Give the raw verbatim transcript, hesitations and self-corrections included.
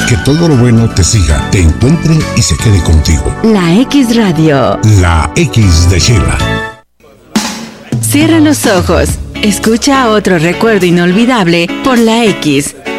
Que todo lo bueno te siga, te encuentre y se quede contigo. La X Radio. La X de Sheila. Cierra los ojos. Escucha otro recuerdo inolvidable por la X.